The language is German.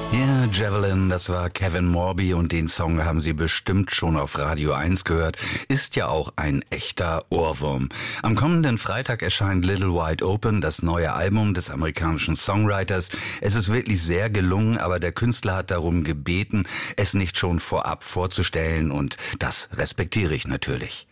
Ja, Javelin, das war Kevin Morby und den Song haben Sie bestimmt schon auf Radio 1 gehört. Ist ja auch ein echter Ohrwurm. Am kommenden Freitag erscheint Little Wide Open, das neue Album des amerikanischen Songwriters. Es ist wirklich sehr gelungen, aber der Künstler hat darum gebeten, es nicht schon vorab vorzustellen und das respektiere ich natürlich.